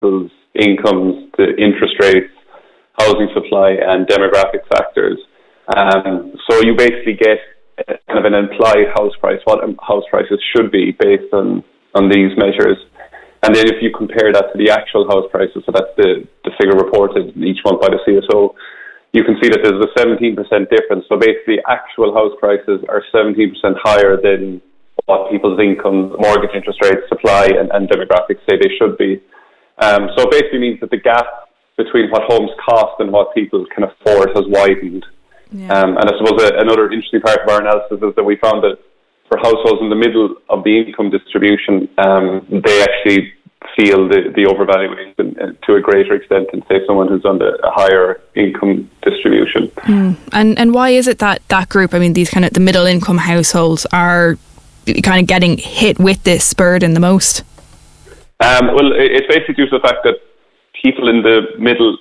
people's incomes, the interest rates, housing supply, and demographic factors. So you basically get kind of an implied house price, what house prices should be based on these measures. And then if you compare that to the actual house prices, so that's the figure reported each month by the CSO, you can see that there's a 17% difference. So basically actual house prices are 17% higher than what people's income, mortgage interest rates, supply and demographics say they should be. So it basically means that the gap between what homes cost and what people can afford has widened. Yeah. And I suppose another interesting part of our analysis is that we found that for households in the middle of the income distribution, they actually feel the overvaluation to a greater extent than, say, someone who's on a higher income distribution. And why is it that group, I mean, these kind of the middle income households are kind of getting hit with this burden the most? Well, it's basically due to the fact that people in the middle,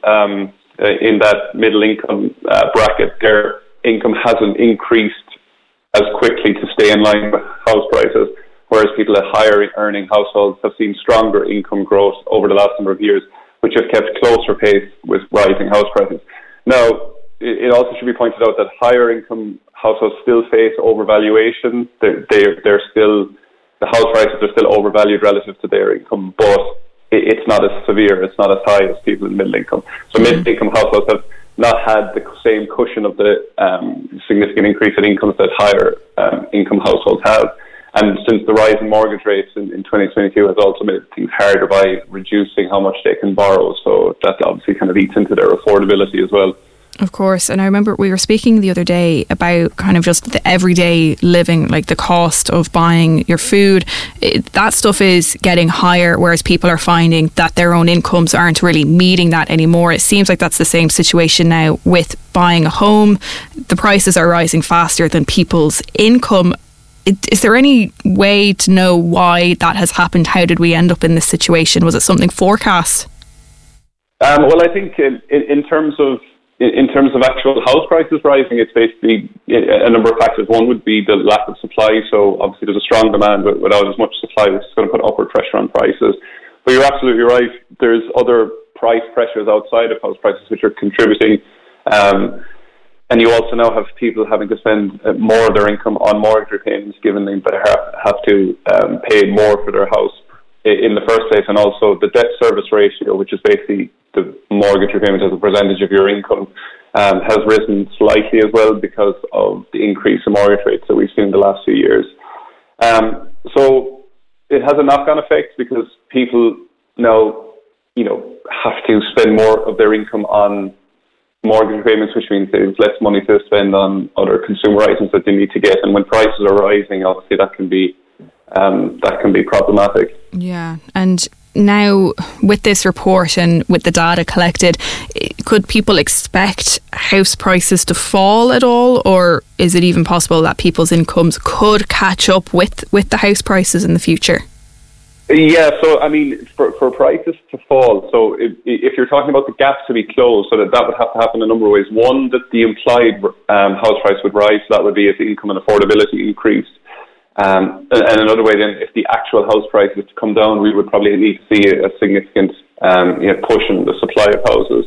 in that middle income bracket, their income hasn't increased as quickly to stay in line with house prices, whereas people at higher earning households have seen stronger income growth over the last number of years, which have kept closer pace with rising house prices. Now, it also should be pointed out that higher income households still face overvaluation. They're still, the house prices are still overvalued relative to their income, but it's not as severe, it's not as high as people in middle income. So middle income households have not had the same cushion of the significant increase in incomes that higher income households have. And since the rise in mortgage rates in 2022 has also made things harder by reducing how much they can borrow, so that obviously kind of eats into their affordability as well. Of course, and I remember we were speaking the other day about kind of just the everyday living, like the cost of buying your food. That stuff is getting higher, whereas people are finding that their own incomes aren't really meeting that anymore. It seems like that's the same situation now with buying a home. The prices are rising faster than people's income. Is there any way to know why that has happened? How did we end up in this situation? Was it something forecast? Well, I think in terms of actual house prices rising, it's basically a number of factors. One would be the lack of supply. So obviously there's a strong demand without as much supply, which is going to put upward pressure on prices. But you're absolutely right. There's other price pressures outside of house prices which are contributing. And you also now have people having to spend more of their income on mortgage repayments, given they have to pay more for their house in the first place. And also the debt service ratio, which is basically the mortgage repayment as a percentage of your income, has risen slightly as well because of the increase in mortgage rates that we've seen in the last few years. So it has a knock-on effect because people now, have to spend more of their income on mortgage repayments, which means there's less money to spend on other consumer items that they need to get. And when prices are rising, obviously that can be problematic. Yeah, and now with this report and with the data collected, could people expect house prices to fall at all, or is it even possible that people's incomes could catch up with the house prices in the future? Yeah, so I mean, for prices to fall, so if you're talking about the gap to be closed, so that would have to happen in a number of ways. One, that the implied house price would rise, so that would be if the income and affordability increased. And another way then, if the actual house price was to come down, we would probably need to see a significant push in the supply of houses.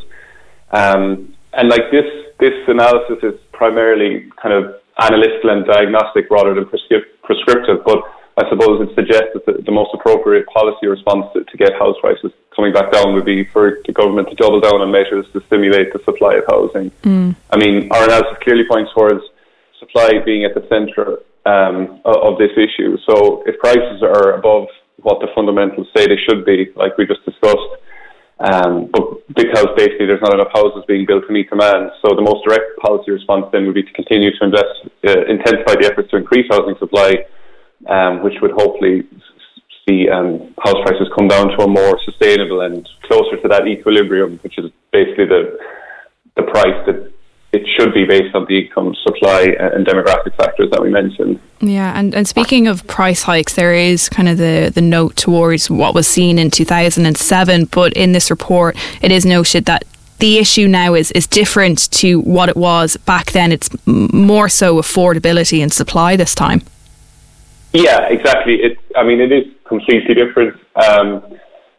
And like this analysis is primarily kind of analytical and diagnostic rather than prescriptive, but I suppose it suggests that the most appropriate policy response to get house prices coming back down would be for the government to double down on measures to stimulate the supply of housing. I mean, our analysis clearly points towards supply being at the centre of this issue. So if prices are above what the fundamentals say they should be, like we just discussed, but because basically there's not enough houses being built to meet demand, so the most direct policy response then would be to continue to intensify the efforts to increase housing supply, which would hopefully see house prices come down to a more sustainable and closer to that equilibrium, which is basically the price that it should be based on the income, supply and demographic factors that we mentioned. Yeah, and speaking of price hikes, there is kind of the note towards what was seen in 2007, but in this report it is noted that the issue now is different to what it was back then. It's more so affordability and supply this time. Yeah, exactly. It is completely different.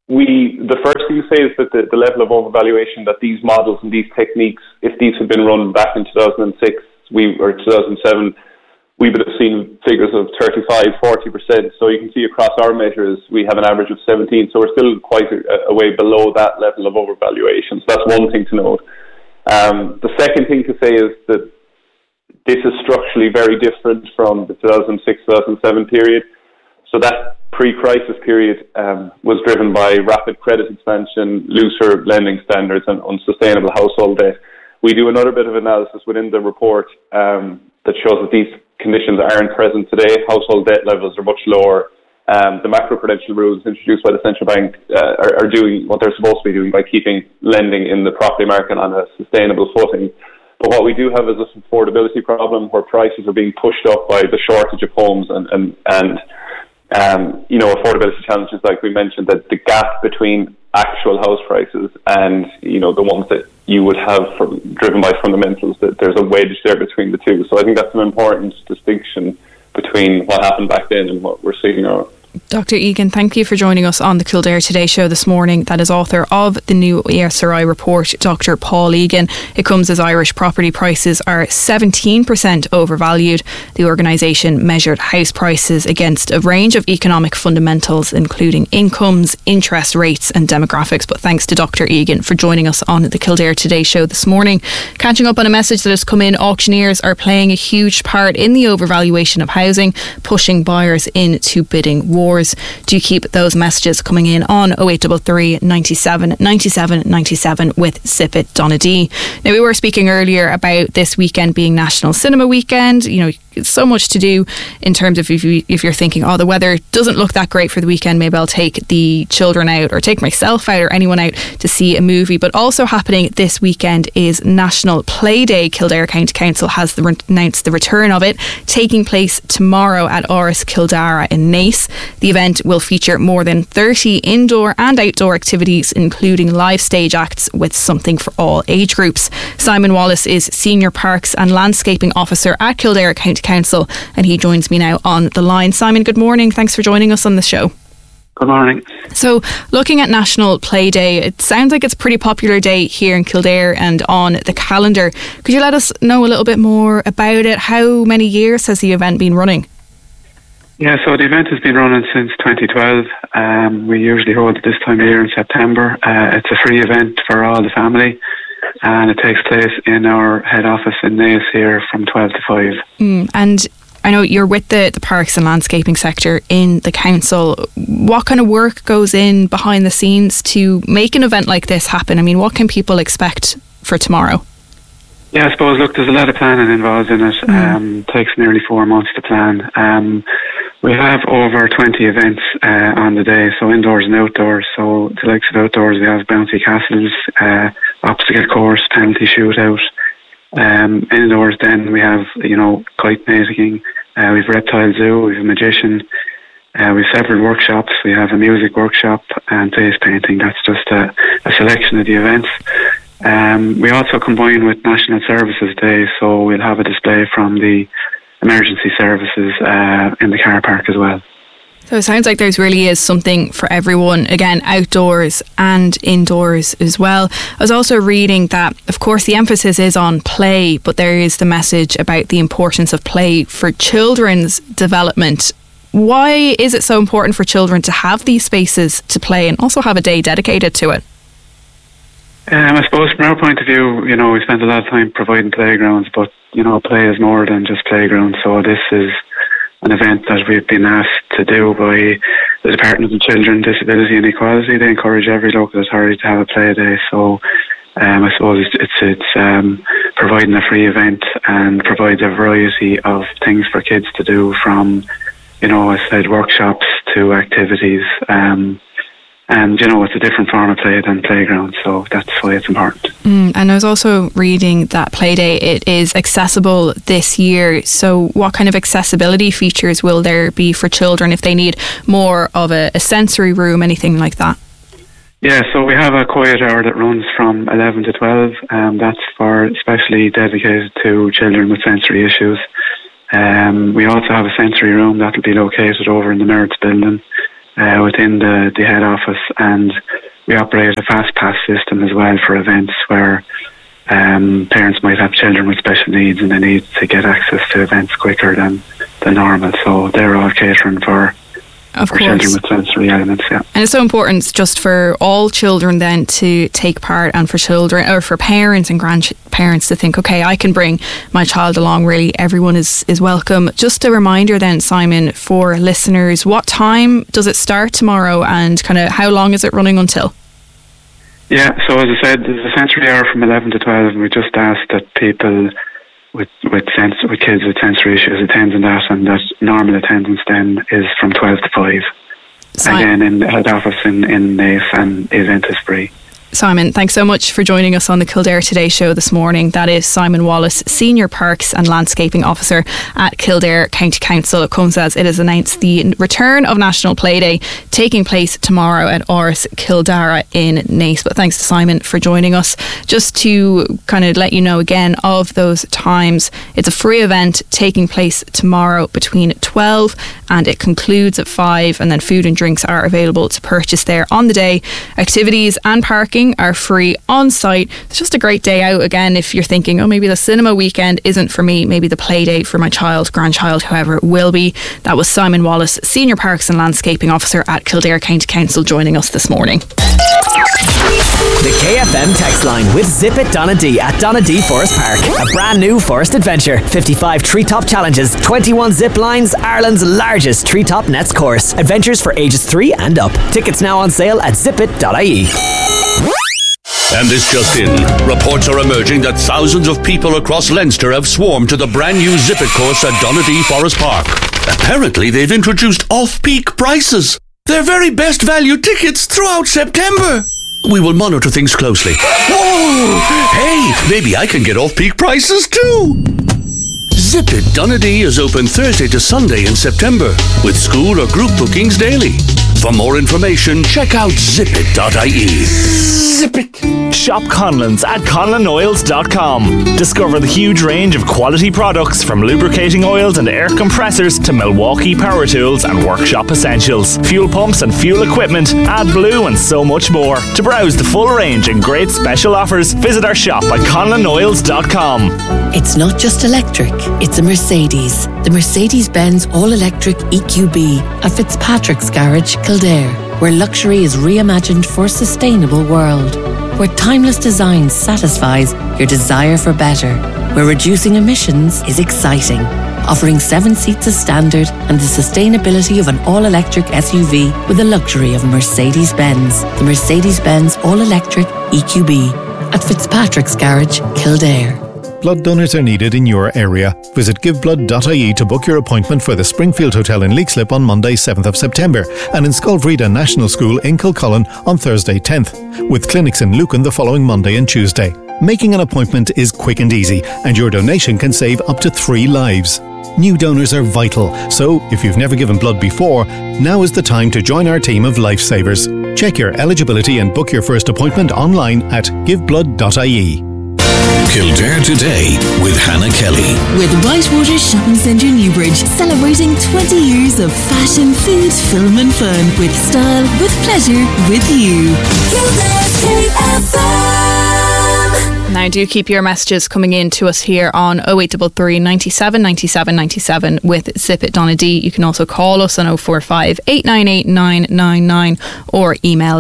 The first thing to say is that the level of overvaluation that these models and these techniques, if these had been run back in 2006 or 2007, we would have seen figures of 35, 40%. So you can see across our measures, we have an average of 17. So we're still quite a way below that level of overvaluation. So that's one thing to note. The second thing to say is that this is structurally very different from the 2006-2007 period. So that pre-crisis period was driven by rapid credit expansion, looser lending standards, and unsustainable household debt. We do another bit of analysis within the report that shows that these conditions aren't present today. Household debt levels are much lower. The macroprudential rules introduced by the central bank are doing what they're supposed to be doing by keeping lending in the property market on a sustainable footing. But what we do have is this affordability problem where prices are being pushed up by the shortage of homes and affordability challenges, like we mentioned, that the gap between actual house prices and, the ones that you would have driven by fundamentals, that there's a wedge there between the two. So I think that's an important distinction between what happened back then and what we're seeing now. Dr. Egan, thank you for joining us on the Kildare Today show this morning. That is author of the new ESRI report, Dr. Paul Egan. It comes as Irish property prices are 17% overvalued. The organisation measured house prices against a range of economic fundamentals, including incomes, interest rates and demographics. But thanks to Dr. Egan for joining us on the Kildare Today show this morning. Catching up on a message that has come in, auctioneers are playing a huge part in the overvaluation of housing, pushing buyers into bidding wars. Do keep those messages coming in on 0833 97 97 97 with Sipit Donadee. Now, we were speaking earlier about this weekend being National Cinema Weekend. So much to do in terms of if you're thinking, the weather doesn't look that great for the weekend, maybe I'll take the children out or take myself out or anyone out to see a movie. But also happening this weekend is National Play Day. Kildare County Council has announced the return of it, taking place tomorrow at Áras Kildara in Naas. The event will feature more than 30 indoor and outdoor activities, including live stage acts with something for all age groups. Simon Wallace is Senior Parks and Landscaping Officer at Kildare County Council, and he joins me now on the line. Simon, good morning. Thanks for joining us on the show. Good morning. So, looking at National Play Day, it sounds like it's a pretty popular day here in Kildare and on the calendar. Could you let us know a little bit more about it? How many years has the event been running? Yeah, so the event has been running since 2012. We usually hold it this time of year in September. It's a free event for all the family, and it takes place in our head office in Naas here from 12 to 5. And I know you're with the parks and landscaping sector in the council. What kind of work goes in behind the scenes to make an event like this happen? I mean, what can people expect for tomorrow? Yeah, I suppose, look, there's a lot of planning involved in it. It takes nearly 4 months to plan. We have over 20 events on the day, so indoors and outdoors. So the likes of outdoors, we have bouncy castles, obstacle course, penalty shootout. Indoors then we have, kite making, we have reptile zoo, we have a magician, we have several workshops. We have a music workshop and face painting. That's just a selection of the events. We also combine with National Services Day, so we'll have a display from the emergency services in the car park as well. So it sounds like there's really is something for everyone, again, outdoors and indoors as well. I was also reading that, of course, the emphasis is on play, but there is the message about the importance of play for children's development. Why is it so important for children to have these spaces to play and also have a day dedicated to it? I suppose from our point of view, we spend a lot of time providing playgrounds, but, play is more than just playground. So this is an event that we've been asked to do by the Department of Children, Disability and Equality. They encourage every local authority to have a play day. So I suppose it's providing a free event and provides a variety of things for kids to do, from, I said, workshops to activities. And, it's a different form of play than playground, so that's why it's important. And I was also reading that Playday, it is accessible this year. So what kind of accessibility features will there be for children if they need more of a sensory room, anything like that? Yeah, so we have a quiet hour that runs from 11 to 12. That's especially dedicated to children with sensory issues. We also have a sensory room that will be located over in the Merits building. within the head office, and we operate a fast pass system as well for events where parents might have children with special needs and they need to get access to events quicker than normal. So they're all catering for children with sensory elements, yeah. And it's so important just for all children then to take part, and for children or for parents and grandparents to think, okay, I can bring my child along. Really, everyone is welcome. Just a reminder then, Simon, for listeners, what time does it start tomorrow and kind of how long is it running until? Yeah, so as I said, there's a sensory hour from 11 to 12, and we just ask that people with kids with sensory issues attend in that, and that normal attendance then is from 12 to 5. Again, in the head office in Naas and event is free. Simon, thanks so much for joining us on the Kildare Today show this morning. That is Simon Wallace, Senior Parks and Landscaping Officer at Kildare County Council. It comes as it has announced the return of National Play Day taking place tomorrow at Áras Kildare in Naas. But thanks to Simon for joining us. Just to kind of let you know again of those times, it's a free event taking place tomorrow between 12 and it concludes at 5, and then food and drinks are available to purchase there on the day. Activities and parking are free on site. It's just a great day out. Again, if you're thinking, oh, maybe the cinema weekend isn't for me, maybe the play day for my child, grandchild, whoever it will be. That was Simon Wallace, Senior Parks and Landscaping Officer at Kildare County Council, joining us this morning. The KFM text line with Zip It Donadee at Donadee Forest Park. A brand new forest adventure. 55 treetop challenges, 21 zip lines, Ireland's largest treetop nets course. Adventures for ages 3 and up. Tickets now on sale at zipit.ie. And this just in. Reports are emerging that thousands of people across Leinster have swarmed to the brand new Zip It course at Donadee Forest Park. Apparently they've introduced off-peak prices. Their very best value tickets throughout September. We will monitor things closely. Whoa! Hey, maybe I can get off-peak prices too. Zip It Donadee is open Thursday to Sunday in September, with school or group bookings daily. For more information, check out zipit.ie. Zip it! Shop Conlon's at conlonoils.com. Discover the huge range of quality products, from lubricating oils and air compressors to Milwaukee power tools and workshop essentials, fuel pumps and fuel equipment, AdBlue and so much more. To browse the full range and great special offers, visit our shop at conlonoils.com. It's not just electric, it's a Mercedes. The Mercedes-Benz all-electric EQB at Fitzpatrick's Garage, Kildare, where luxury is reimagined for a sustainable world, where timeless design satisfies your desire for better, where reducing emissions is exciting, offering 7 seats as standard and the sustainability of an all-electric SUV with the luxury of Mercedes-Benz. The Mercedes-Benz all-electric EQB at Fitzpatrick's Garage, Kildare. Blood donors are needed in your area. Visit giveblood.ie to book your appointment for the Springfield Hotel in Leixlip on Monday 7th of September and in Scolvrida National School in Kilcullen on Thursday 10th, with clinics in Lucan the following Monday and Tuesday. Making an appointment is quick and easy, and your donation can save up to 3 lives. New donors are vital, so if you've never given blood before, now is the time to join our team of lifesavers. Check your eligibility and book your first appointment online at giveblood.ie. Kildare Today with Hannah Kelly. With Whitewater Shopping Centre Newbridge, celebrating 20 years of fashion, food, film and fun, with style, with pleasure, with you. Kildare KFM. Now do keep your messages coming in to us here on 0833 97 97 97 with Zip It Donadee. You can also call us on 045 898 999 or email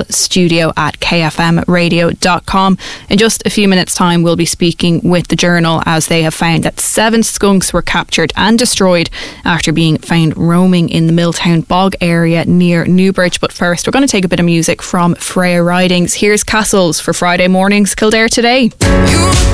studio@kfmradio.com. In just a few minutes time we'll be speaking with the Journal, as they have found that 7 skunks were captured and destroyed after being found roaming in the Milltown Bog area near Newbridge. But first we're going to take a bit of music from Freya Ridings. Here's Castles for Friday morning's Kildare Today. You